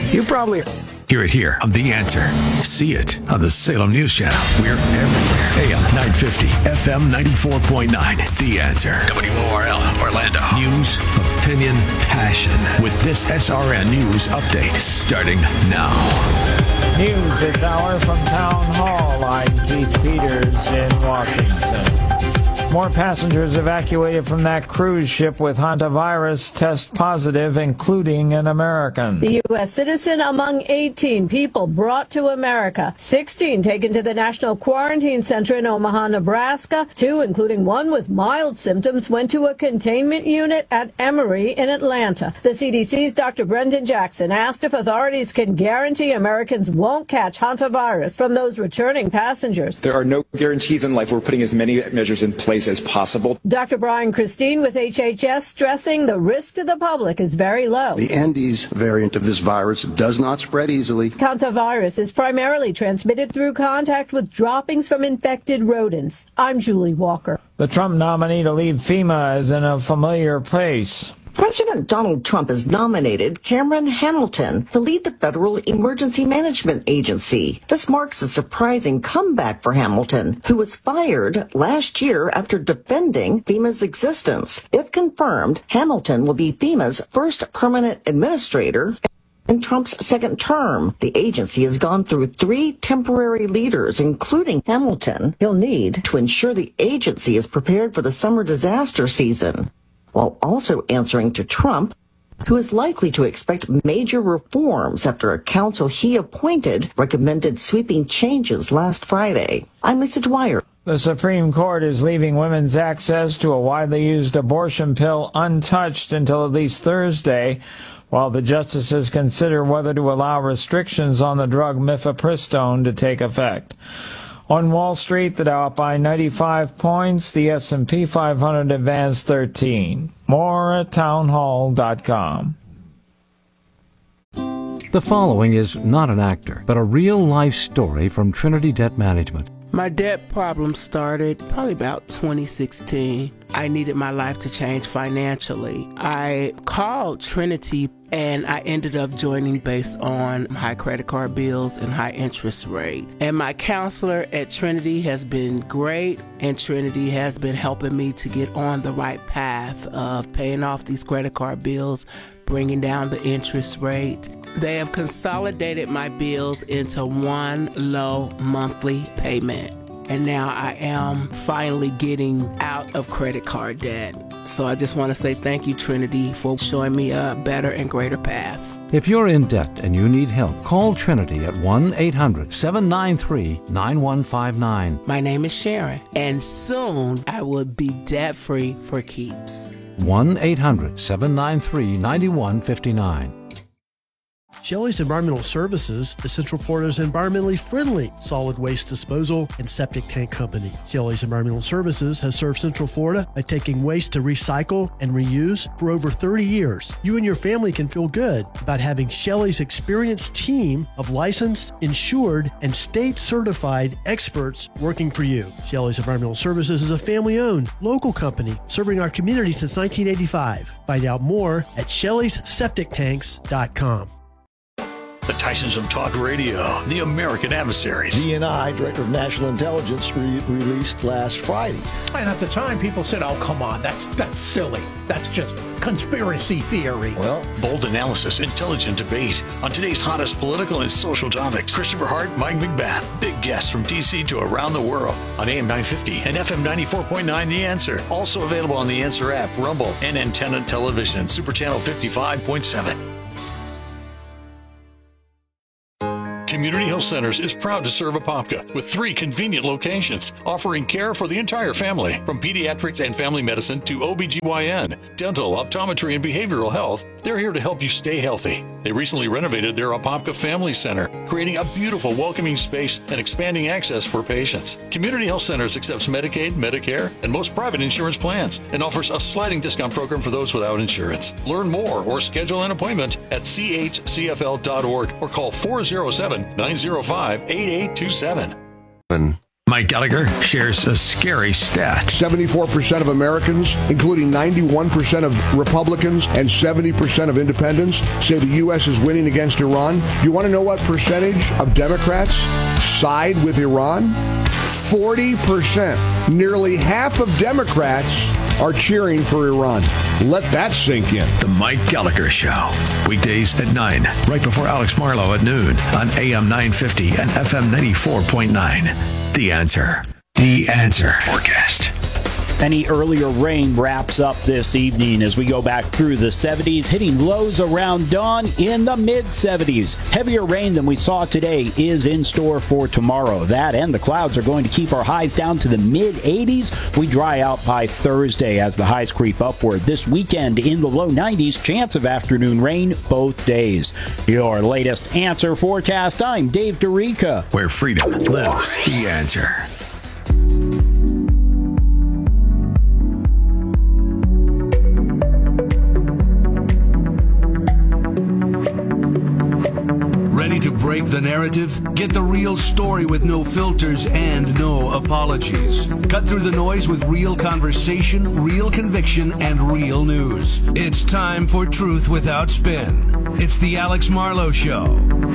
You probably hear it here on The Answer. See it on the Salem News Channel. We're everywhere. AM 950, FM 94.9. The Answer. WORL, Orlando. News, opinion, passion. With this SRN News update starting now. News this hour from Town Hall. I'm Keith Peters in Washington. More passengers evacuated from that cruise ship with hantavirus test positive, including an American. The U.S. citizen among 18 people brought to America. 16 taken to the National Quarantine Center in Omaha, Nebraska. 2, including one with mild symptoms, went to a containment unit at Emory in Atlanta. The CDC's Dr. Brendan Jackson asked if authorities can guarantee Americans won't catch hantavirus from those returning passengers. There are no guarantees in life. We're putting as many measures in place as possible. Dr. Brian Christine with HHS stressing the risk to the public is very low. The Andes variant of this virus does not spread easily. Hantavirus is primarily transmitted through contact with droppings from infected rodents. I'm Julie Walker. The Trump nominee to lead FEMA is in a familiar place. President Donald Trump has nominated Cameron Hamilton to lead the Federal Emergency Management Agency. This marks a surprising comeback for Hamilton, who was fired last year after defending FEMA's existence. If confirmed, Hamilton will be FEMA's first permanent administrator in Trump's second term. The agency has gone through 3 temporary leaders, including Hamilton. He'll need to ensure the agency is prepared for the summer disaster season, while also answering to Trump, who is likely to expect major reforms after a council he appointed recommended sweeping changes last Friday. I'm Lisa Dwyer. The Supreme Court is leaving women's access to a widely used abortion pill untouched until at least Thursday, while the justices consider whether to allow restrictions on the drug mifepristone to take effect. On Wall Street, the Dow up by 95 points, the S&P 500 advanced 13. More at townhall.com. The following is not an actor, but a real-life story from Trinity Debt Management. My debt problem started probably about 2016. I needed my life to change financially. I called Trinity and I ended up joining based on high credit card bills and high interest rate. And my counselor at Trinity has been great, and Trinity has been helping me to get on the right path of paying off these credit card bills, bringing down the interest rate. They have consolidated my bills into one low monthly payment. And now I am finally getting out of credit card debt. So I just want to say thank you, Trinity, for showing me a better and greater path. If you're in debt and you need help, call Trinity at 1-800-793-9159. My name is Sharon, and soon I will be debt-free for keeps. 1-800-793-9159. Shelley's Environmental Services is Central Florida's environmentally friendly solid waste disposal and septic tank company. Shelley's Environmental Services has served Central Florida by taking waste to recycle and reuse for over 30 years. You and your family can feel good about having Shelley's experienced team of licensed, insured, and state-certified experts working for you. Shelley's Environmental Services is a family-owned, local company serving our community since 1985. Find out more at Shelley'sSepticTanks.com. The Tysons of Talk Radio, the American Adversaries. DNI, Director of National Intelligence, released last Friday. And at the time, people said, oh, come on, that's silly. That's just conspiracy theory. Well, bold analysis, intelligent debate on today's hottest political and social topics. Christopher Hart, Mike McBath, big guests from D.C. to around the world on AM 950 and FM 94.9 The Answer. Also available on The Answer app, Rumble, and Antenna Television, Super Channel 55.7. Community Health Centers is proud to serve Apopka with 3 convenient locations, offering care for the entire family, from pediatrics and family medicine to OBGYN, dental, optometry, and behavioral health. They're here to help you stay healthy. They recently renovated their Apopka Family Center, creating a beautiful, welcoming space and expanding access for patients. Community Health Centers accepts Medicaid, Medicare, and most private insurance plans, and offers a sliding discount program for those without insurance. Learn more or schedule an appointment at chcfl.org or call 407-905-8827. Mike Gallagher shares a scary stat. 74% of Americans, including 91% of Republicans and 70% of independents, say the U.S. is winning against Iran. Do you want to know what percentage of Democrats side with Iran? 40%. Nearly half of Democrats are cheering for Iran. Let that sink in. The Mike Gallagher Show. Weekdays at 9, right before Alex Marlowe at noon on AM 950 and FM 94.9. The Answer. The Answer forecast. Any earlier rain wraps up this evening as we go back through the 70s, hitting lows around dawn in the mid-70s. Heavier rain than we saw today is in store for tomorrow. That and the clouds are going to keep our highs down to the mid-80s. We dry out by Thursday as the highs creep upward. This weekend in the low 90s, chance of afternoon rain both days. Your latest Answer forecast. I'm Dave DeRica. Where freedom lives. The Answer. Ready to break the narrative? Get the real story with no filters and no apologies. Cut through the noise with real conversation, real conviction, and real news. It's time for Truth Without Spin. It's the Alex Marlowe Show.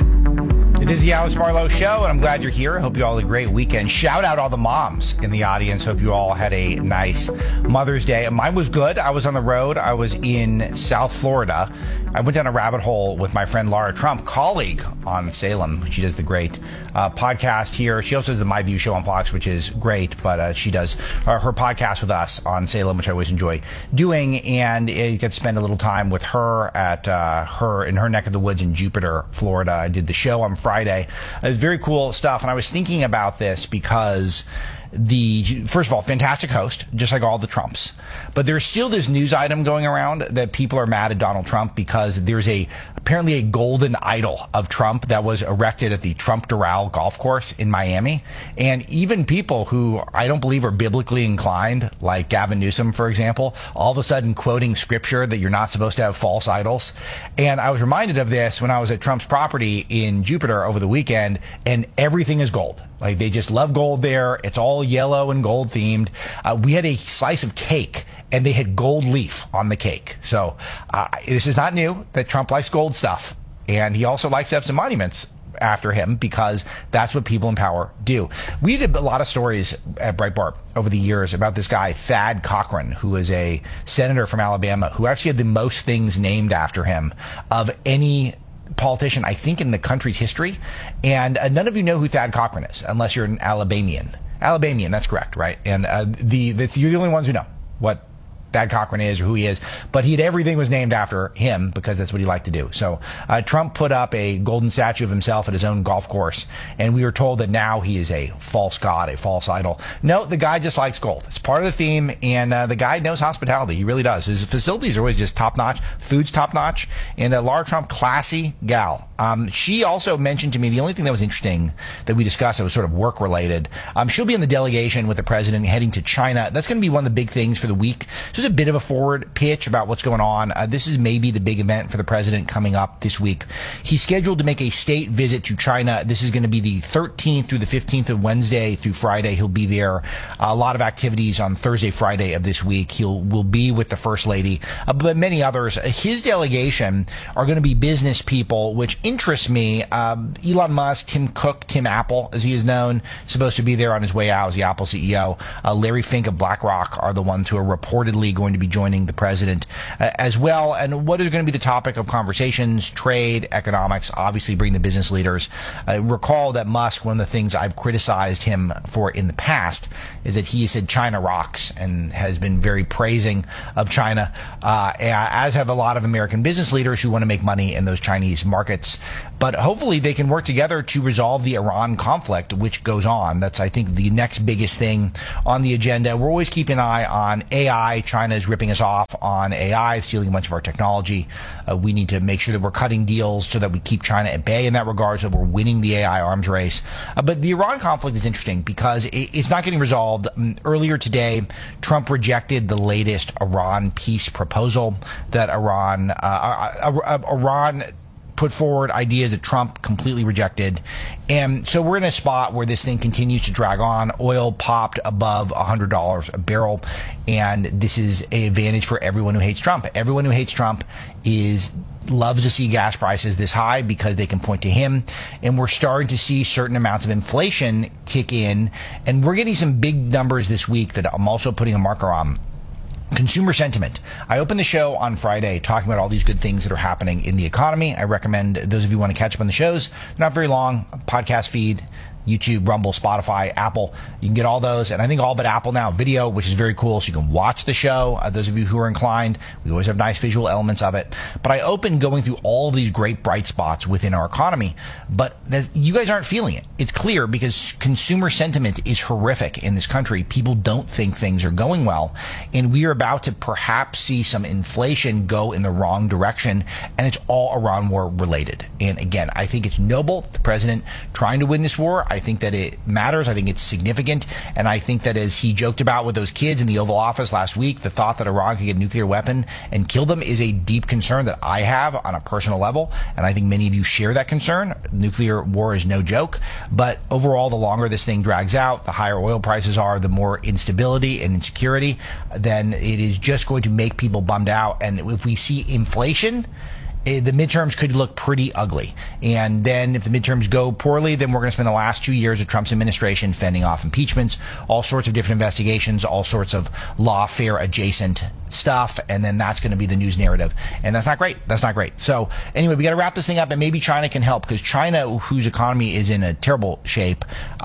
It is the Alex Marlowe Show, and I'm glad you're here. I hope you all had a great weekend. Shout out all the moms in the audience. Hope you all had a nice Mother's Day. Mine was good. I was on the road. I was in South Florida. I went down a rabbit hole with my friend Laura Trump, colleague on Salem. She does the great podcast here. She also does the My View show on Fox, which is great, but she does her podcast with us on Salem, which I always enjoy doing, and you get to spend a little time with her at in her neck of the woods in Jupiter, Florida. I did the show on Friday. It was very cool stuff, and I was thinking about this because first of all, fantastic host, just like all the Trumps. But there's still this news item going around that people are mad at Donald Trump because there's apparently a golden idol of Trump that was erected at the Trump Doral golf course in Miami. And even people who I don't believe are biblically inclined, like Gavin Newsom, for example, all of a sudden quoting scripture that you're not supposed to have false idols. And I was reminded of this when I was at Trump's property in Jupiter over the weekend, and everything is gold. Like, they just love gold there. It's all yellow and gold themed. We had a slice of cake, and they had gold leaf on the cake. So this is not new that Trump likes gold stuff. And he also likes to have some monuments after him because that's what people in power do. We did a lot of stories at Breitbart over the years about this guy, Thad Cochran, who is a senator from Alabama, who actually had the most things named after him of any politician, I think, in the country's history. And none of you know who Thad Cochran is, unless you're an Alabamian. Alabamian, that's correct, right? And you're the only ones who know what Thad Cochran is or who he is. But everything was named after him because that's what he liked to do. So Trump put up a golden statue of himself at his own golf course, and we were told that now he is a false god, a false idol. No, the guy just likes gold. It's part of the theme, and the guy knows hospitality. He really does. His facilities are always just top-notch. Food's top-notch. And Laura Trump, classy gal. She also mentioned to me the only thing that was interesting that we discussed that was sort of work-related. She'll be in the delegation with the president heading to China. That's going to be one of the big things for the week. Just a bit of a forward pitch about what's going on. This is maybe the big event for the president coming up this week. He's scheduled to make a state visit to China. This is going to be the 13th through the 15th of Wednesday through Friday. He'll be there. A lot of activities on Thursday, Friday of this week. Will be with the First Lady, but many others. His delegation are going to be business people, which interests me. Elon Musk, Tim Cook, Tim Apple, as he is known, supposed to be there on his way out as the Apple CEO. Larry Fink of BlackRock are the ones who are reportedly going to be joining the president as well. And what is going to be the topic of conversations? Trade, economics, obviously bring the business leaders. Recall that Musk, one of the things I've criticized him for in the past is that he said China rocks and has been very praising of China, as have a lot of American business leaders who want to make money in those Chinese markets. But hopefully they can work together to resolve the Iran conflict, which goes on. That's, I think, the next biggest thing on the agenda. We're always keeping an eye on AI. China is ripping us off on AI, stealing a bunch of our technology. We need to make sure that we're cutting deals so that we keep China at bay in that regard, so we're winning the AI arms race. But the Iran conflict is interesting because it's not getting resolved. Earlier today, Trump rejected the latest Iran peace proposal that Iran put forward ideas that Trump completely rejected. And so we're in a spot where this thing continues to drag on. Oil popped above $100 a barrel. And this is an advantage for everyone who hates Trump. Everyone who hates Trump loves to see gas prices this high because they can point to him. And we're starting to see certain amounts of inflation kick in. And we're getting some big numbers this week that I'm also putting a marker on. Consumer sentiment. I opened the show on Friday talking about all these good things that are happening in the economy. I recommend those of you who want to catch up on the shows. They're not very long. Podcast feed, YouTube, Rumble, Spotify, Apple. You can get all those. And I think all but Apple now, video, which is very cool. So you can watch the show. Those of you who are inclined, we always have nice visual elements of it. But I opened going through all of these great bright spots within our economy. But you guys aren't feeling it. It's clear because consumer sentiment is horrific in this country. People don't think things are going well. And we are about to perhaps see some inflation go in the wrong direction. And it's all Iran war related. And again, I think it's noble, the president trying to win this war. I think that it matters. I think it's significant. And I think that as he joked about with those kids in the Oval Office last week, the thought that Iran could get a nuclear weapon and kill them is a deep concern that I have on a personal level. And I think many of you share that concern. Nuclear war is no joke. But overall, the longer this thing drags out, the higher oil prices are, the more instability and insecurity, then it is just going to make people bummed out. And if we see inflation, the midterms could look pretty ugly. And then if the midterms go poorly, then we're going to spend the last 2 years of Trump's administration fending off impeachments, all sorts of different investigations, all sorts of lawfare adjacent stuff, and then that's going to be the news narrative. And that's not great. That's not great. So anyway, we got to wrap this thing up, and maybe China can help, because China, whose economy is in a terrible shape,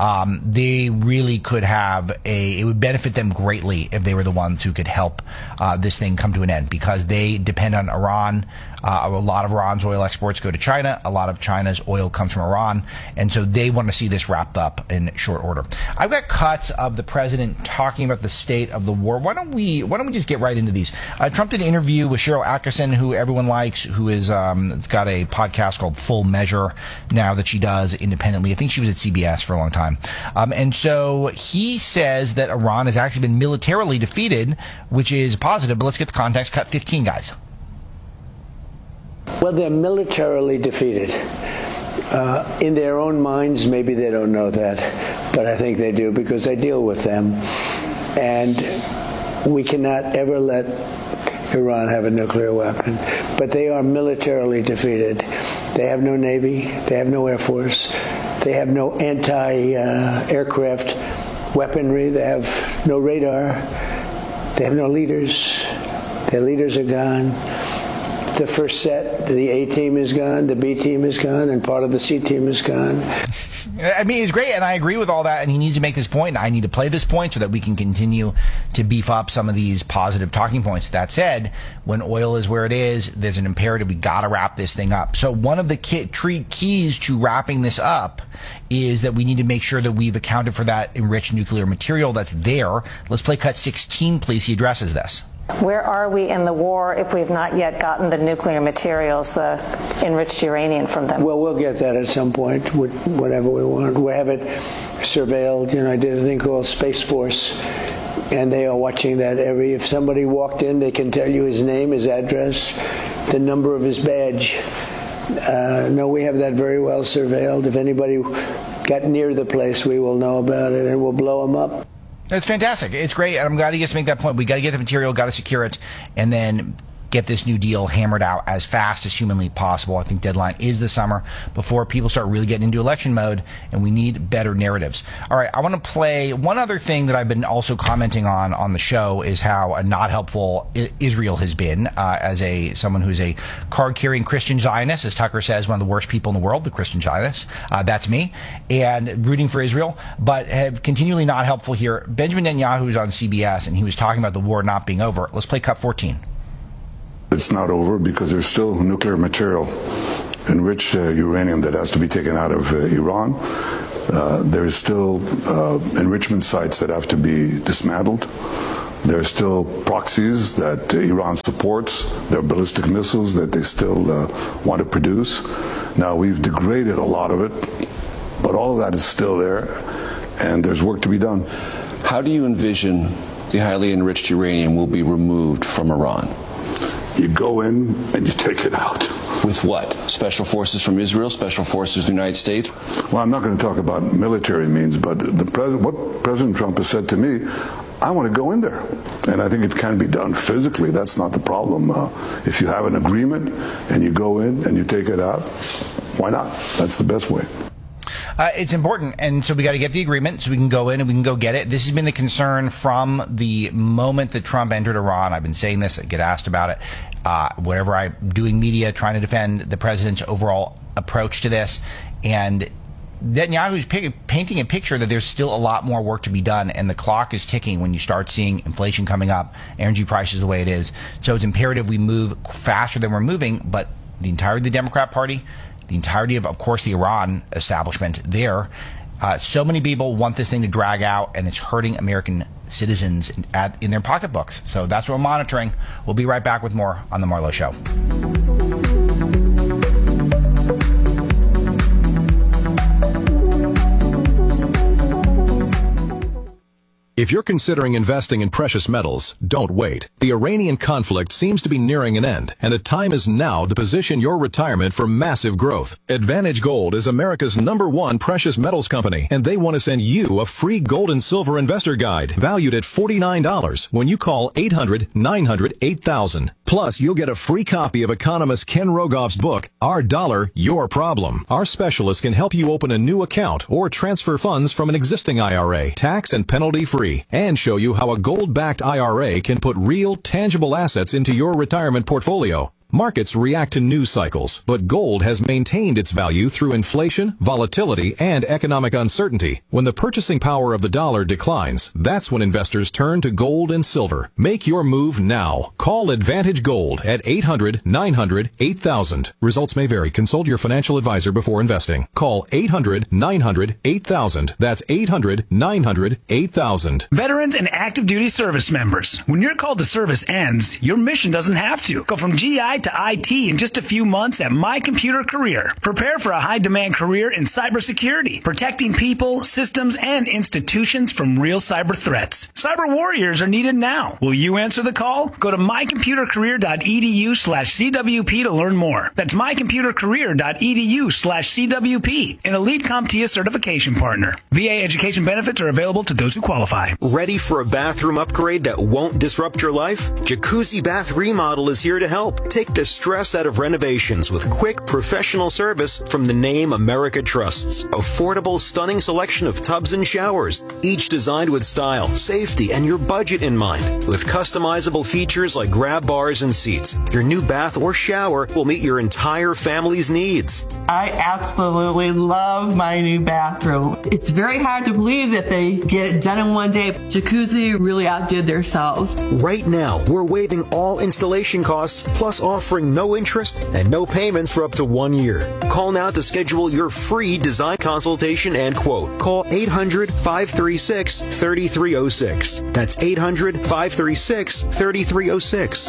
they really could have it would benefit them greatly if they were the ones who could help this thing come to an end, because they depend on Iran. A lot of Iran's oil exports go to China. A lot of China's oil comes from Iran. And so they want to see this wrapped up in short order. I've got cuts of the president talking about the state of the war. Why don't we just get right into these? Trump did an interview with Cheryl Atkinson, who everyone likes, who is got a podcast called Full Measure now that she does independently. I think she was at CBS for a long time. And so he says that Iran has actually been militarily defeated, which is positive. But let's get the context. Cut 15, guys. Well, they're militarily defeated. In their own minds, maybe they don't know that, but I think they do, because I deal with them. And we cannot ever let Iran have a nuclear weapon. But they are militarily defeated. They have no Navy. They have no Air Force. They have no anti-aircraft weaponry. They have no radar. They have no leaders. Their leaders are gone. The first set, the A team is gone, the B team is gone, and part of the C team is gone. I mean, it's great, and I agree with all that, and he needs to make this point, and I need to play this point so that we can continue to beef up some of these positive talking points. That said, when oil is where it is, there's an imperative. We got to wrap this thing up. So one of the keys to wrapping this up is that we need to make sure that we've accounted for that enriched nuclear material that's there. Let's play cut 16, please. He addresses this. Where are we in the war if we've not yet gotten the nuclear materials, the enriched uranium from them? Well, we'll get that at some point, whatever we want. We have it surveilled. I did a thing called Space Force, and they are watching that if somebody walked in, they can tell you his name, his address, the number of his badge. No, we have that very well surveilled. If anybody got near the place, we will know about it, and we'll blow them up. It's fantastic. It's great. And I'm glad he gets to make that point. We got to get the material, got to secure it, and then get this new deal hammered out as fast as humanly possible. I think deadline is the summer before people start really getting into election mode, and we need better narratives. All right, I want to play one other thing that I've been also commenting on the show is how not helpful Israel has been as someone who's a card-carrying Christian Zionist, as Tucker says, one of the worst people in the world, the Christian Zionists. That's me, and rooting for Israel, but have continually not helpful here. Benjamin Netanyahu was on CBS, and he was talking about the war not being over. Let's play cut 14. It's not over because there's still nuclear material, enriched uranium that has to be taken out of Iran. There's still enrichment sites that have to be dismantled. There's still proxies that Iran supports. There are ballistic missiles that they still want to produce. Now, we've degraded a lot of it, but all of that is still there, and there's work to be done. How do you envision the highly enriched uranium will be removed from Iran? You go in and you take it out. With what? Special forces from Israel, special forces from the United States? Well, I'm not going to talk about military means, but what President Trump has said to me, I want to go in there. And I think it can be done physically. That's not the problem. If you have an agreement and you go in and you take it out, why not? That's the best way. It's important, and so we got to get the agreement so we can go in and we can go get it. This has been the concern from the moment that Trump entered Iran. I've been saying this, I get asked about it. Whenever I'm doing media, trying to defend the president's overall approach to this. And Netanyahu's painting a picture that there's still a lot more work to be done, and the clock is ticking when you start seeing inflation coming up, energy prices the way it is. So it's imperative we move faster than we're moving, but the entirety of the Democrat Party, the entirety of course, the Iran establishment there, so many people want this thing to drag out, and it's hurting American citizens in their pocketbooks. So that's what we're monitoring. We'll be right back with more on The Marlowe Show. If you're considering investing in precious metals, don't wait. The Iranian conflict seems to be nearing an end, and the time is now to position your retirement for massive growth. Advantage Gold is America's #1 precious metals company, and they want to send you a free gold and silver investor guide valued at $49 when you call 800-900-8000. Plus, you'll get a free copy of economist Ken Rogoff's book, Our Dollar, Your Problem. Our specialists can help you open a new account or transfer funds from an existing IRA, tax and penalty free, and show you how a gold-backed IRA can put real, tangible assets into your retirement portfolio. Markets react to news cycles, but gold has maintained its value through inflation, volatility, and economic uncertainty. When the purchasing power of the dollar declines, that's when investors turn to gold and silver. Make your move now. Call Advantage Gold at 800-900-8000. Results may vary. Consult your financial advisor before investing. Call 800-900-8000. That's 800-900-8000. Veterans and active duty service members, when your call to service ends, your mission doesn't have to. Go from GI to IT in just a few months at My Computer Career. Prepare for a high-demand career in cybersecurity, protecting people, systems, and institutions from real cyber threats. Cyber warriors are needed now. Will you answer the call? Go to mycomputercareer.edu/CWP to learn more. That's mycomputercareer.edu/CWP, an elite CompTIA certification partner. VA education benefits are available to those who qualify. Ready for a bathroom upgrade that won't disrupt your life? Jacuzzi Bath Remodel is here to help. Take the stress out of renovations with quick, professional service from the name America trusts. Affordable, stunning selection of tubs and showers, each designed with style, safety, and your budget in mind. With customizable features like grab bars and seats, your new bath or shower will meet your entire family's needs. I absolutely love my new bathroom. It's very hard to believe that they get it done in one day. Jacuzzi really outdid themselves. Right now, we're waiving all installation costs, plus offering no interest and no payments for up to 1 year. Call now to schedule your free design consultation and quote. Call 800-536-3306. That's 800-536-3306.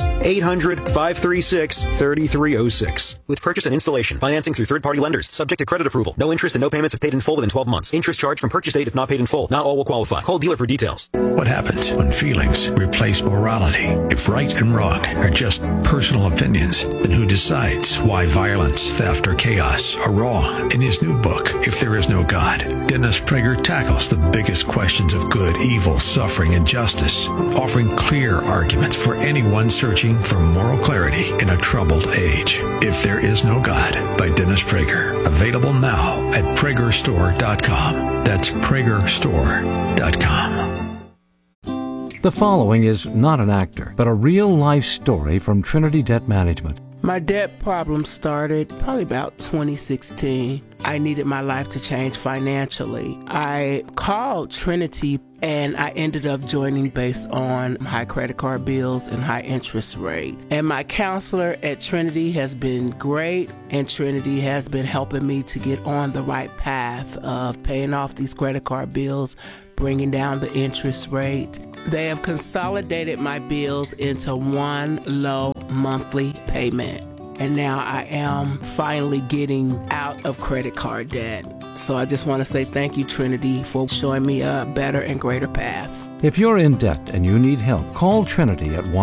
800-536-3306. With purchase and installation, financing through third-party lenders, subject to credit approval. No interest and no payments if paid in full within 12 months. Interest charged from purchase date if not paid in full. Not all will qualify. Call dealer for details. What happens when feelings replace morality? If right and wrong are just personal opinions, then who decides why violence, theft, or chaos are wrong? In his new book, If There Is No God, Dennis Prager tackles the biggest questions of good, evil, suffering, and justice, offering clear arguments for anyone searching for moral clarity in a troubled age. If There Is No God by Dennis Prager. Available now at PragerStore.com. That's PragerStore.com. The following is not an actor, but a real-life story from Trinity Debt Management. My debt problem started probably about 2016. I needed my life to change financially. I called Trinity and I ended up joining based on high credit card bills and high interest rate. And my counselor at Trinity has been great, and Trinity has been helping me to get on the right path of paying off these credit card bills, bringing down the interest rate. They have consolidated my bills into one low monthly payment. and now I am finally getting out of credit card debt. So I just want to say thank you, Trinity, for showing me a better and greater path. If you're in debt and you need help, call Trinity at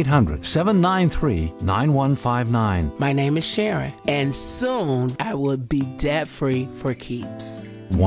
1-800-793-9159. My name is Sharon, and soon I will be debt-free for keeps.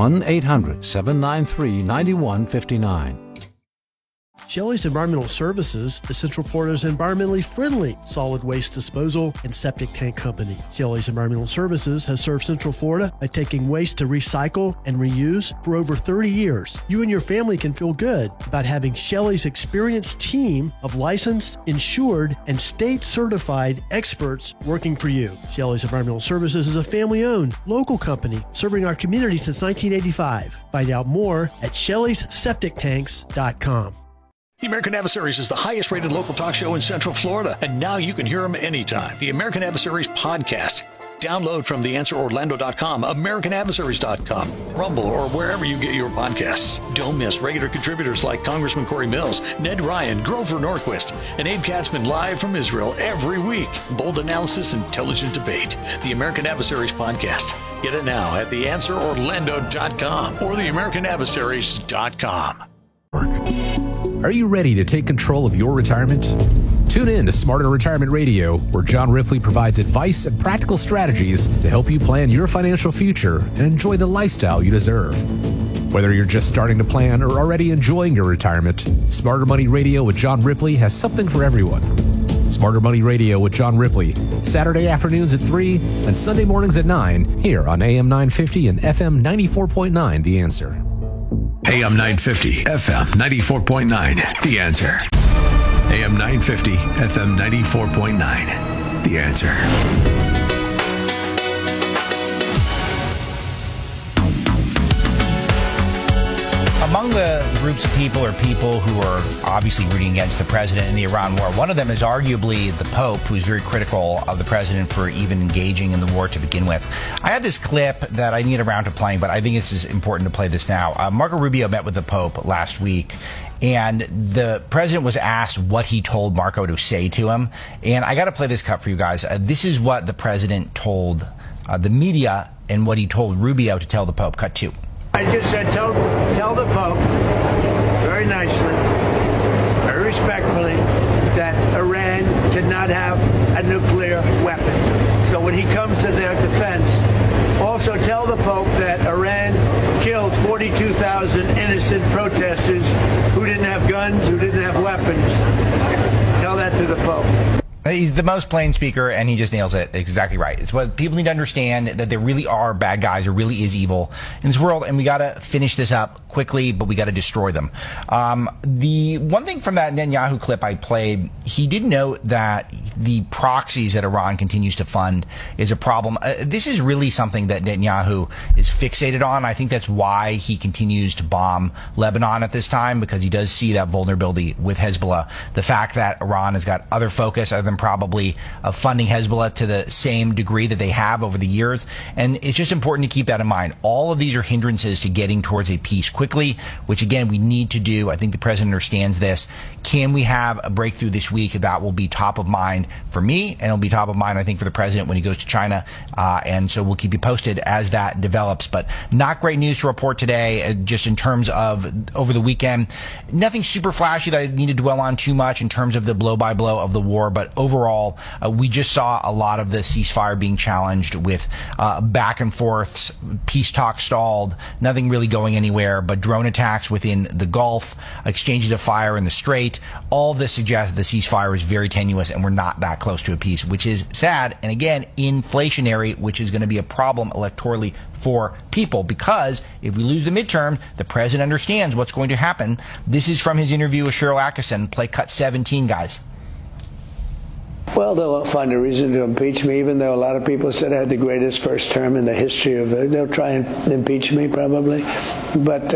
1-800-793-9159. Shelley's Environmental Services is Central Florida's environmentally friendly solid waste disposal and septic tank company. Shelley's Environmental Services has served Central Florida by taking waste to recycle and reuse for over 30 years. You and your family can feel good about having Shelley's experienced team of licensed, insured, and state-certified experts working for you. Shelley's Environmental Services is a family-owned, local company serving our community since 1985. Find out more at Shelley'sSepticTanks.com. The American Adversaries is the highest rated local talk show in Central Florida, and now you can hear them anytime. The American Adversaries podcast. Download from theanswerorlando.com, americanadversaries.com, Rumble, or wherever you get your podcasts. Don't miss regular contributors like Congressman Corey Mills, Ned Ryan, Grover Norquist, and Abe Katzman live from Israel every week. Bold analysis, intelligent debate. The American Adversaries podcast. Get it now at theanswerorlando.com or theamericanadversaries.com. Are you ready to take control of your retirement? Tune in to Smarter Retirement Radio, where John Ripley provides advice and practical strategies to help you plan your financial future and enjoy the lifestyle you deserve. Whether you're just starting to plan or already enjoying your retirement, Smarter Money Radio with John Ripley has something for everyone. Smarter Money Radio with John Ripley, Saturday afternoons at 3 and Sunday mornings at 9, here on AM 950 and FM 94.9 The Answer. AM 950, FM 94.9, The Answer. AM 950, FM 94.9, The Answer. Among the groups of people or people who are obviously rooting against the president in the Iran war, one of them is arguably the Pope, who's very critical of the president for even engaging in the war to begin with. I had this clip that I need around to playing, but I think it's important to play this now. Marco Rubio met with the Pope last week, and the president was asked what he told Marco to say to him. And I got to play this cut for you guys. This is what the president told the media and what he told Rubio to tell the Pope. Cut 2. I just said, tell the Pope very nicely, very respectfully, that Iran cannot have a nuclear weapon. So when he comes to their defense, also tell the Pope that Iran killed 42,000 innocent protesters who didn't have guns, who didn't have weapons. Tell that to the Pope. He's the most plain speaker, and he just nails it. Exactly right. It's what people need to understand, that there really are bad guys. There really is evil in this world, and we got to finish this up quickly, but we got to destroy them. The one thing from that Netanyahu clip I played, he did note that the proxies that Iran continues to fund is a problem. This is really something that Netanyahu is fixated on. I think that's why he continues to bomb Lebanon at this time, because he does see that vulnerability with Hezbollah. The fact that Iran has got other focus other than probably funding Hezbollah to the same degree that they have over the years. And it's just important to keep that in mind. All of these are hindrances to getting towards a peace quickly, which again, we need to do. I think the president understands this. Can we have a breakthrough this week? That will be top of mind for me, and it'll be top of mind, I think, for the president when he goes to China. And so we'll keep you posted as that develops. But not great news to report today, just in terms of over the weekend. Nothing super flashy that I need to dwell on too much in terms of the blow-by-blow of the war, but overall, we just saw a lot of the ceasefire being challenged with back and forths, peace talk stalled, nothing really going anywhere, but drone attacks within the Gulf, exchanges of fire in the Strait. All this suggests that the ceasefire is very tenuous and we're not that close to a peace, which is sad. And again, inflationary, which is going to be a problem electorally for people, because if we lose the midterm, the president understands what's going to happen. This is from his interview with Cheryl Atkinson. Play cut 17, guys. Well, they'll find a reason to impeach me, even though a lot of people said I had the greatest first term in the history of it. They'll try and impeach me, probably. But,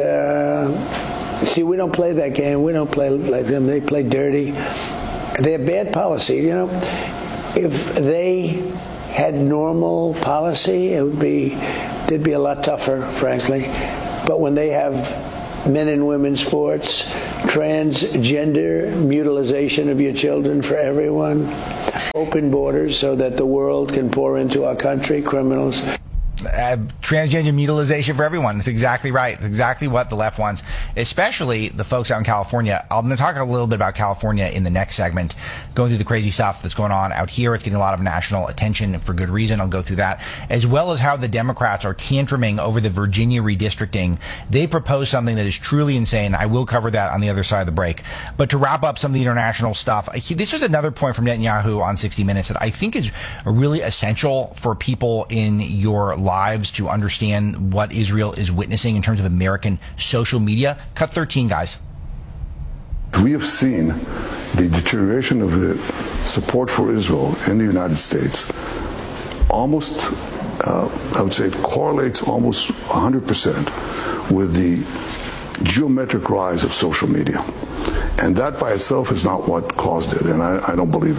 see, we don't play that game. We don't play like them. They play dirty. They have bad policy. You know, if they had normal policy, they'd be a lot tougher, frankly. But when they have men and women's sports, transgender mutilization of your children for everyone, Open borders so that the world can pour into our country, criminals. Transgender mutilization for everyone. It's exactly right. It's exactly what the left wants, especially the folks out in California. I'm going to talk a little bit about California in the next segment, going through the crazy stuff that's going on out here. It's getting a lot of national attention for good reason. I'll go through that, as well as how the Democrats are tantruming over the Virginia redistricting. They proposed something that is truly insane. I will cover that on the other side of the break. But to wrap up some of the international stuff, this was another point from Netanyahu on 60 Minutes that I think is really essential for people in your lives to understand what Israel is witnessing in terms of American social media. Cut 13, guys. We have seen the deterioration of the support for Israel in the United States almost, I would say it correlates almost 100% with the geometric rise of social media. And that by itself is not what caused it. And I don't believe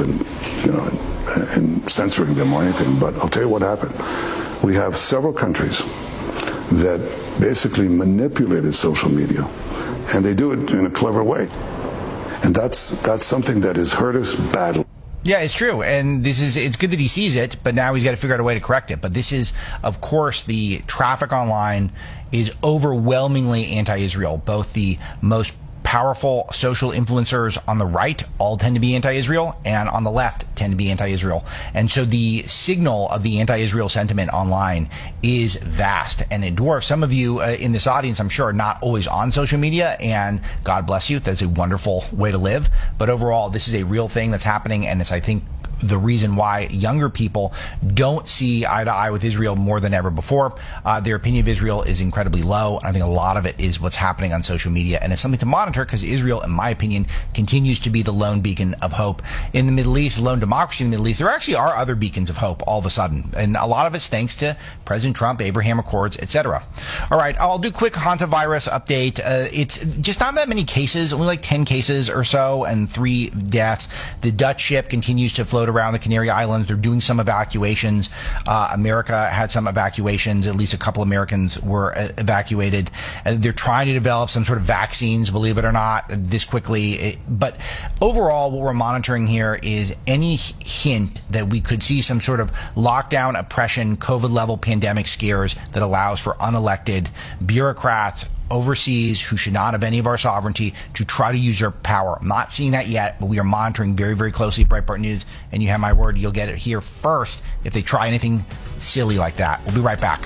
in censoring them or anything, but I'll tell you what happened. We have several countries that basically manipulated social media, and they do it in a clever way. And that's something that has hurt us badly. Yeah, it's true. And it's good that he sees it, but now he's got to figure out a way to correct it. But this is, of course, the traffic online is overwhelmingly anti-Israel. Both the most powerful social influencers on the right all tend to be anti-Israel, and on the left tend to be anti-Israel. And so the signal of the anti-Israel sentiment online is vast, and it dwarfs some of you in this audience, I'm sure, are not always on social media, and God bless you. That's a wonderful way to live. But overall, this is a real thing that's happening, and it's, I think, the reason why younger people don't see eye to eye with Israel more than ever before. Their opinion of Israel is incredibly low. I think a lot of it is what's happening on social media, and it's something to monitor because Israel, in my opinion, continues to be the lone beacon of hope in the Middle East, lone democracy in the Middle East. There actually are other beacons of hope all of a sudden, and a lot of it's thanks to President Trump, Abraham Accords, etc. All right, I'll do a quick hantavirus update. It's just not that many cases, only like 10 cases or so, and 3 deaths. The Dutch ship continues to float around the Canary Islands. They're doing some evacuations. America had some evacuations. At least a couple Americans were evacuated. They're trying to develop some sort of vaccines, believe it or not, this quickly. But overall, what we're monitoring here is any hint that we could see some sort of lockdown, oppression, COVID-level pandemic scares that allows for unelected bureaucrats overseas who should not have any of our sovereignty to try to usurp power. I'm not seeing that yet, but we are monitoring very, very closely Breitbart News, and you have my word, you'll get it here first if they try anything silly like that. We'll be right back.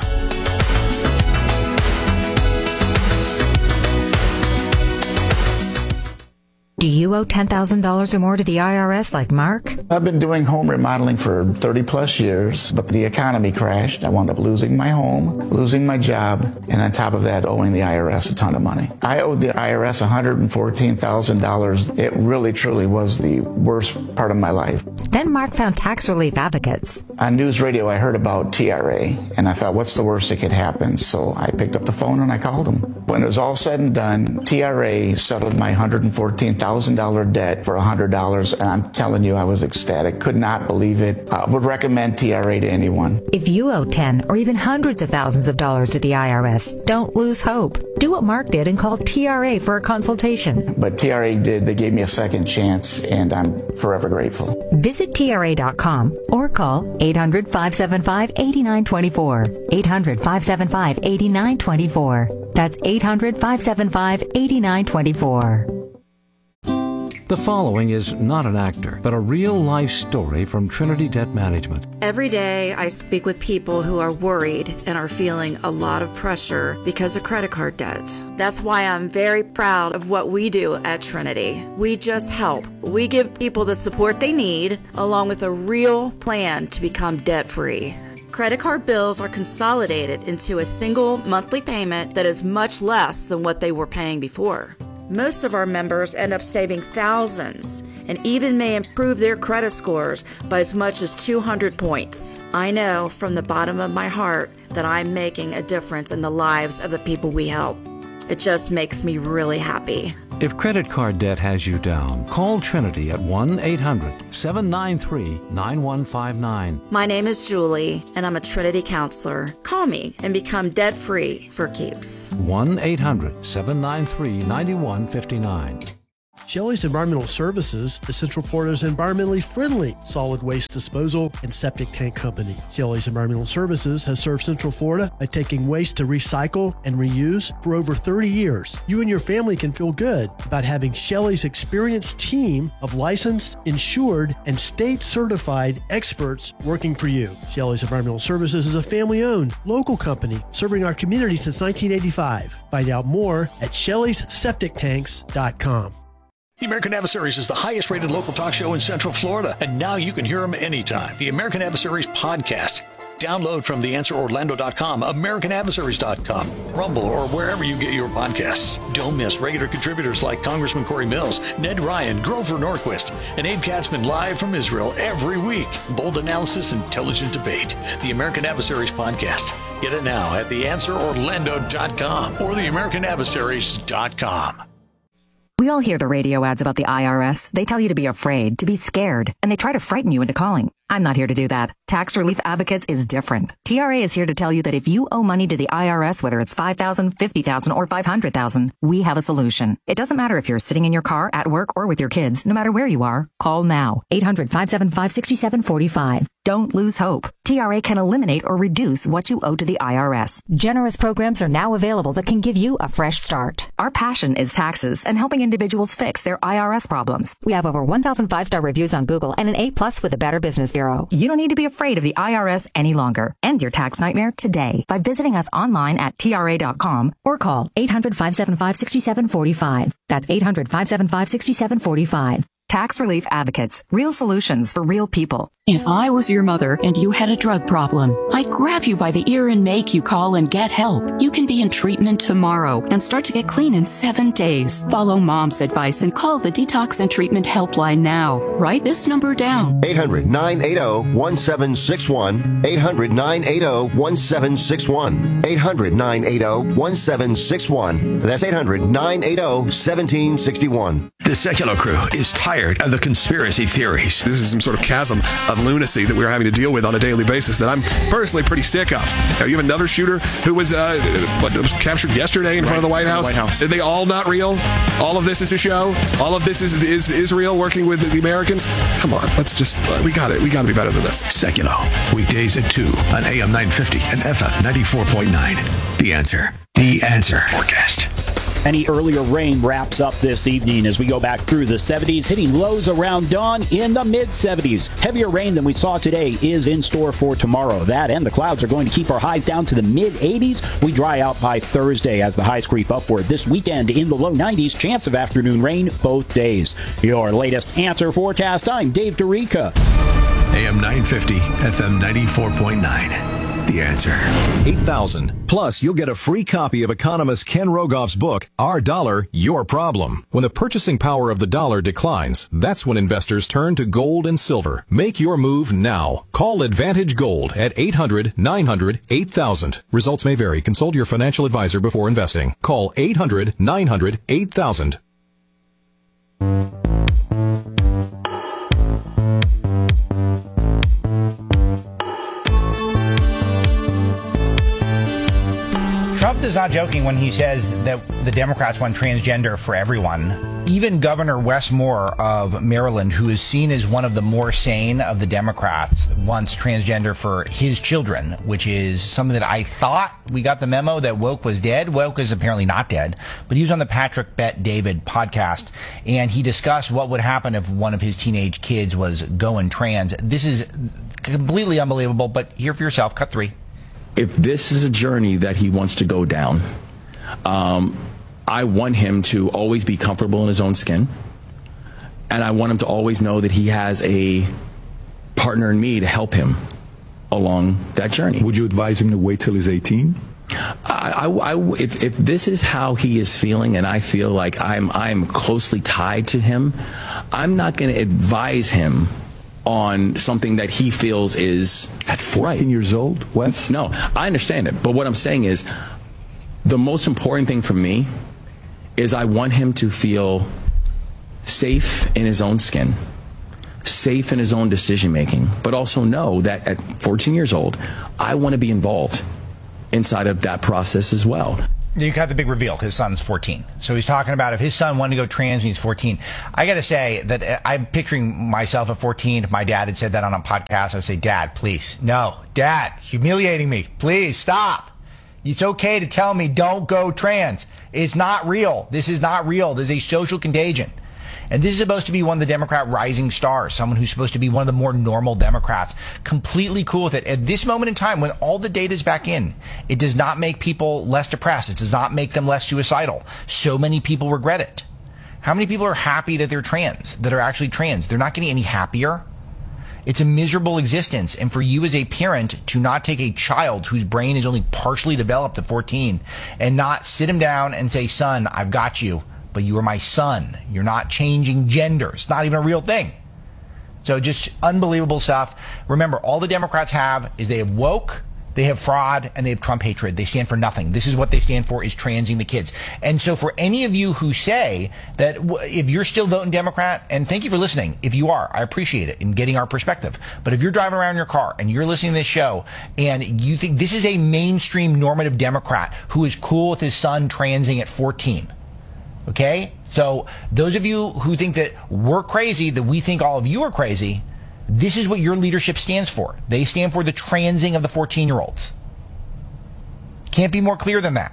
Do you owe $10,000 or more to the IRS like Mark? I've been doing home remodeling for 30 plus years, but the economy crashed. I wound up losing my home, losing my job, and on top of that, owing the IRS a ton of money. I owed the IRS $114,000. It really, truly was the worst part of my life. Then Mark found tax relief advocates. On news radio, I heard about TRA, and I thought, what's the worst that could happen? So I picked up the phone and I called them. When it was all said and done, TRA settled my $114,000 debt for $100, and I'm telling you, I was ecstatic. Could not believe it. I would recommend TRA to anyone. If you owe 10 or even hundreds of thousands of dollars to the IRS, don't lose hope. Do what Mark did and call TRA for a consultation. But TRA did. They gave me a second chance, and I'm forever grateful. Visit TRA.com or call 800-575-8924. 800-575-8924. That's 800-575-8924. The following is not an actor, but a real-life story from Trinity Debt Management. Every day I speak with people who are worried and are feeling a lot of pressure because of credit card debt. That's why I'm very proud of what we do at Trinity. We just help. We give people the support they need, along with a real plan to become debt-free. Credit card bills are consolidated into a single monthly payment that is much less than what they were paying before. Most of our members end up saving thousands and even may improve their credit scores by as much as 200 points. I know from the bottom of my heart that I'm making a difference in the lives of the people we help. It just makes me really happy. If credit card debt has you down, call Trinity at 1-800-793-9159. My name is Julie, and I'm a Trinity counselor. Call me and become debt-free for keeps. 1-800-793-9159. Shelley's Environmental Services is Central Florida's environmentally friendly solid waste disposal and septic tank company. Shelley's Environmental Services has served Central Florida by taking waste to recycle and reuse for over 30 years. You and your family can feel good about having Shelley's experienced team of licensed, insured, and state-certified experts working for you. Shelley's Environmental Services is a family-owned, local company serving our community since 1985. Find out more at Shelley'sSepticTanks.com. The American Adversaries is the highest rated local talk show in Central Florida, and now you can hear them anytime. The American Adversaries podcast. Download from theanswerorlando.com, americanadversaries.com, Rumble, or wherever you get your podcasts. Don't miss regular contributors like Congressman Corey Mills, Ned Ryan, Grover Norquist, and Abe Katzman live from Israel every week. Bold analysis, intelligent debate. The American Adversaries podcast. Get it now at theanswerorlando.com or theamericanadversaries.com. We all hear the radio ads about the IRS. They tell you to be afraid, to be scared, and they try to frighten you into calling. I'm not here to do that. Tax Relief Advocates is different. TRA is here to tell you that if you owe money to the IRS, whether it's $5,000, $50,000, or $500,000, we have a solution. It doesn't matter if you're sitting in your car, at work, or with your kids. No matter where you are, call now. 800-575-6745. Don't lose hope. TRA can eliminate or reduce what you owe to the IRS. Generous programs are now available that can give you a fresh start. Our passion is taxes and helping individuals fix their IRS problems. We have over 1,000 5-star reviews on Google and an A+ with the Better Business Bureau. You don't need to be afraid of the IRS any longer. End your tax nightmare today by visiting us online at TRA.com or call 800-575-6745. That's 800-575-6745. Tax Relief Advocates. Real solutions for real people. If I was your mother and you had a drug problem, I'd grab you by the ear and make you call and get help. You can be in treatment tomorrow and start to get clean in 7 days. Follow Mom's advice and call the Detox and Treatment Helpline now. Write this number down. 800-980-1761. 800-980-1761. 800-980-1761. That's 800-980-1761. The Secular Crew is tired of the conspiracy theories. This is some sort of chasm of lunacy that we're having to deal with on a daily basis that I'm personally pretty sick of. Now, you have another shooter who was captured yesterday in front of the White House. Are they all not real? All of this is a show? All of this is Israel working with the Americans? Come on, let's just, we got to be better than this. Secular, weekdays at 2 on AM 950 and FM 94.9. The Answer. The Answer forecast. Any earlier rain wraps up this evening as we go back through the 70s, hitting lows around dawn in the mid-70s. Heavier rain than we saw today is in store for tomorrow. That and the clouds are going to keep our highs down to the mid-80s. We dry out by Thursday as the highs creep upward. This weekend in the low 90s, chance of afternoon rain both days. Your latest Answer forecast, I'm Dave Dorica. AM 950, FM 94.9. The Answer. 8,000. Plus, you'll get a free copy of economist Ken Rogoff's book, Our Dollar, Your Problem. When the purchasing power of the dollar declines, that's when investors turn to gold and silver. Make your move now. Call Advantage Gold at 800-900-8000. Results may vary. Consult your financial advisor before investing. Call 800-900-8000. Trump is not joking when he says that the Democrats want transgender for everyone. Even Governor Wes Moore of Maryland, who is seen as one of the more sane of the Democrats, wants transgender for his children, which is something that I thought we got the memo that woke was dead. Woke is apparently not dead, but he was on the Patrick Bet David podcast, and he discussed what would happen if one of his teenage kids was going trans. This is completely unbelievable, but hear for yourself. Cut 3. If this is a journey that he wants to go down, I want him to always be comfortable in his own skin. And I want him to always know that he has a partner in me to help him along that journey. Would you advise him to wait till he's 18? If this is how he is feeling and I feel like I'm closely tied to him, I'm not going to advise him on something that he feels is at 14 years old, Wes? No, I understand it. But what I'm saying is the most important thing for me is I want him to feel safe in his own skin, safe in his own decision making, but also know that at 14 years old, I want to be involved inside of that process as well. You got the big reveal. His son's 14. So he's talking about if his son wanted to go trans when he's 14. I got to say that I'm picturing myself at 14. If my dad had said that on a podcast, I would say, Dad, please. No, Dad, humiliating me. Please stop. It's okay to tell me don't go trans. It's not real. This is not real. This is a social contagion. And this is supposed to be one of the Democrat rising stars, someone who's supposed to be one of the more normal Democrats, completely cool with it. At this moment in time, when all the data is back in, it does not make people less depressed. It does not make them less suicidal. So many people regret it. How many people are happy that they're trans, that are actually trans? They're not getting any happier. It's a miserable existence. And for you as a parent to not take a child whose brain is only partially developed at 14 and not sit him down and say, son, I've got you. But you are my son. You're not changing gender. It's not even a real thing. So just unbelievable stuff. Remember, all the Democrats have is they have woke, they have fraud, and they have Trump hatred. They stand for nothing. This is what they stand for, is transing the kids. And so for any of you who say that if you're still voting Democrat, and thank you for listening. If you are, I appreciate it in getting our perspective. But if you're driving around in your car and you're listening to this show and you think this is a mainstream normative Democrat who is cool with his son transing at 14, okay? So those of you who think that we're crazy, that we think all of you are crazy, this is what your leadership stands for. They stand for the transing of the 14-year-olds. Can't be more clear than that.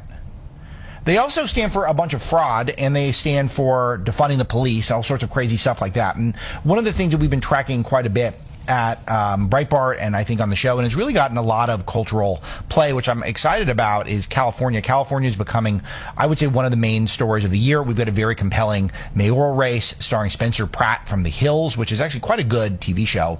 They also stand for a bunch of fraud, and they stand for defunding the police, all sorts of crazy stuff like that. And one of the things that we've been tracking quite a bit at Breitbart and I think on the show, and it's really gotten a lot of cultural play, which I'm excited about, is California. California is becoming, I would say, one of the main stories of the year. We've got a very compelling mayoral race starring Spencer Pratt from The Hills, which is actually quite a good TV show.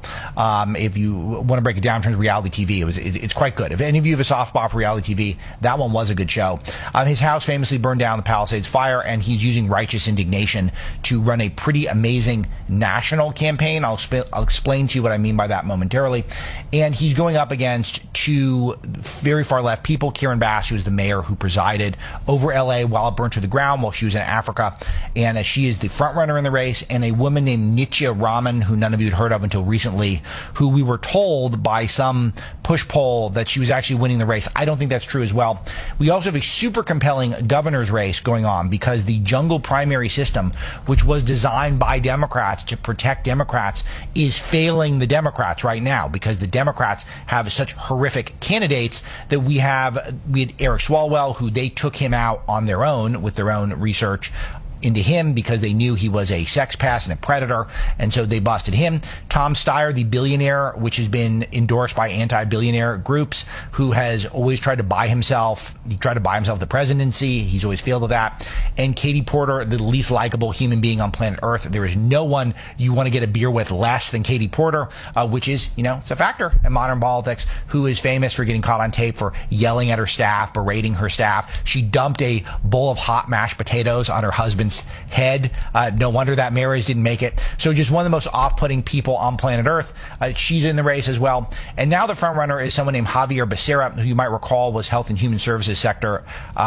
If you want to break it down in terms of reality TV, it's quite good. If any of you have a soft spot for reality TV, that one was a good show. His house famously burned down in the Palisades fire, and he's using righteous indignation to run a pretty amazing national campaign. I'll explain to you what I mean by that momentarily. And he's going up against two very far left people, Karen Bass, who is the mayor who presided over LA while it burnt to the ground while she was in Africa. And she is the front runner in the race, and a woman named Nitya Raman, who none of you had heard of until recently, who we were told by some push poll that she was actually winning the race. I don't think that's true as well. We also have a super compelling governor's race going on because the jungle primary system, which was designed by Democrats to protect Democrats, is failing the Democrats right now because the Democrats have such horrific candidates that we had Eric Swalwell, who they took him out on their own with their own research into him because they knew he was a sex pest and a predator, and so they busted him. Tom Steyer, the billionaire, which has been endorsed by anti-billionaire groups, who has always tried to buy himself. He tried to buy himself the presidency. He's always failed at that. And Katie Porter, the least likable human being on planet Earth. There is no one you want to get a beer with less than Katie Porter, which is, it's a factor in modern politics, who is famous for getting caught on tape for yelling at her staff, berating her staff. She dumped a bowl of hot mashed potatoes on her husband's head. No wonder that marriage didn't make it. So just one of the most off-putting people on planet Earth. She's in the race as well. And now the front runner is someone named Javier Becerra, who you might recall was Health and Human Services sector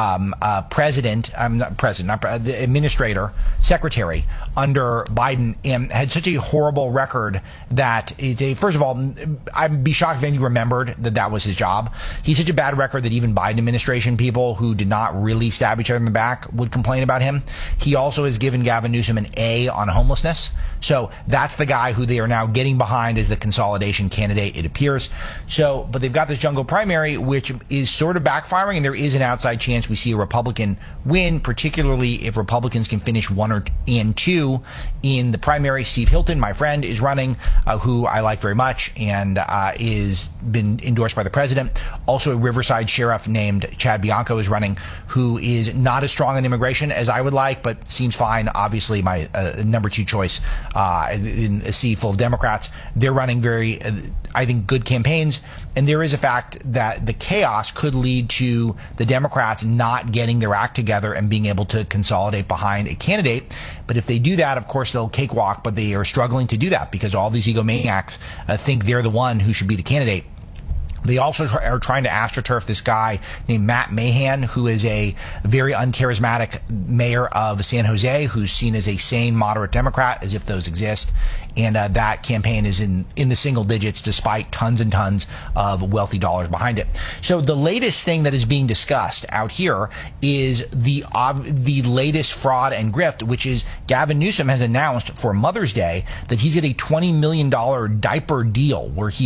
the administrator, secretary under Biden, and had such a horrible record that first of all, I'd be shocked if any of you remembered that was his job. He's such a bad record that even Biden administration people who did not really stab each other in the back would complain about him. He also has given Gavin Newsom an A on homelessness. So that's the guy who they are now getting behind as the consolidation candidate, it appears. So, but they've got this jungle primary, which is sort of backfiring, and there is an outside chance we see a Republican win, particularly if Republicans can finish 1 and 2 in the primary. Steve Hilton, my friend, is running, who I like very much, and is been endorsed by the president. Also, a Riverside sheriff named Chad Bianco is running, who is not as strong on immigration as I would like, but seems fine. Obviously, my number 2 choice in a sea full of Democrats. They're running very, I think, good campaigns. And there is a fact that the chaos could lead to the Democrats not getting their act together and being able to consolidate behind a candidate. But if they do that, of course, they'll cakewalk, but they are struggling to do that because all these egomaniacs think they're the one who should be the candidate. They also are trying to astroturf this guy named Matt Mahan, who is a very uncharismatic mayor of San Jose, who's seen as a sane, moderate Democrat, as if those exist. And that campaign is in the single digits, despite tons and tons of wealthy dollars behind it. So the latest thing that is being discussed out here is the latest fraud and grift, which is Gavin Newsom has announced for Mother's Day that he's got a $20 million diaper deal where he